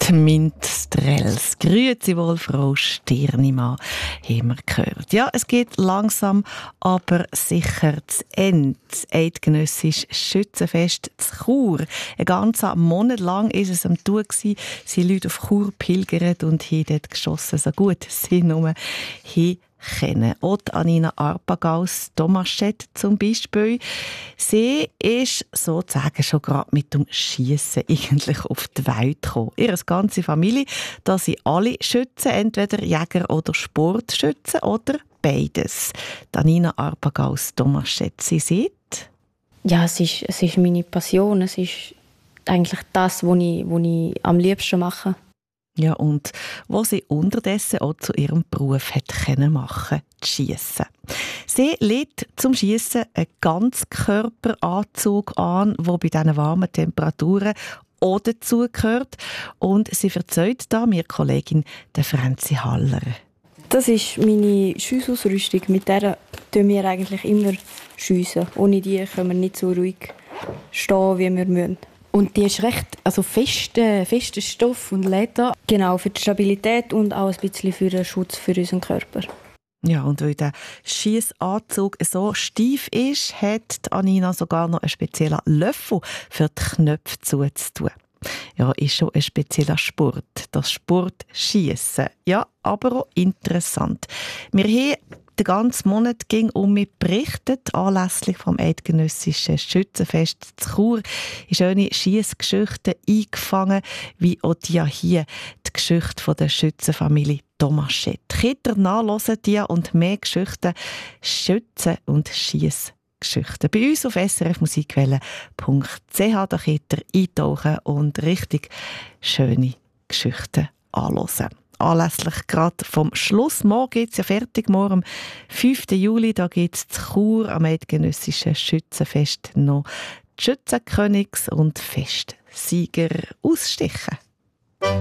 Die Minstrels. Grüezi wohl, Frau Stirnimann, haben wir gehört. Ja, es geht langsam, aber sicher zu Ende. Das eidgenössische Schützenfest zu Chur. Einen ganzen Monat lang war es am Tour. Sie Leute auf Chur pilgert und haben dort geschossen, so gut sie nur kennen. Auch Anina Arpagaus Tomaschett zum Beispiel. Sie ist sozusagen schon gerade mit dem Schiessen eigentlich auf die Welt gekommen. Ihre ganze Familie, da sind alle Schützen, entweder Jäger oder Sportschützen oder beides. Anina Arpagaus Tomaschett, sie sieht? Ja, es ist meine Passion. Es ist eigentlich das, was ich am liebsten mache. Ja, und wo sie unterdessen auch zu ihrem Beruf hat machen, das Schiessen. Sie legt zum Schiessen einen Ganzkörperanzug an, der bei diesen warmen Temperaturen auch dazugehört. Und sie erzählt da mir Kollegin Franzi Haller. Das ist meine Schiessausrüstung. Mit der tun wir eigentlich immer schiessen. Ohne die können wir nicht so ruhig stehen, wie wir müssen. Und die ist recht fester Stoff und Leder. Genau, für die Stabilität und auch ein bisschen für den Schutz für unseren Körper. Ja, und weil der Schiessanzug so steif ist, hat Anina sogar noch einen speziellen Löffel für die Knöpfe zuzutun. Ja, ist schon ein spezieller Sport, das Sportschiessen. Ja, aber auch interessant. Wir haben den ganzen Monat ging mich berichtet, anlässlich vom eidgenössischen Schützenfest zu Chur, in schöne Schiessgeschichten eingefangen, wie auch die hier, die Geschichte von der Schützenfamilie Tomaschett. Kinder nachhören die und mehr Geschichten, Schützen- und Schiessgeschichten. Bei uns auf srfmusikwelle.ch, da könnt ihr eintauchen und richtig schöne Geschichten anhören. Anlässlich gerade vom Schluss. Morgen geht es ja fertig. Morgen am 5. Juli da geht es zu Chur am eidgenössischen Schützenfest noch die Schützenkönigs- und Festsieger ausstechen.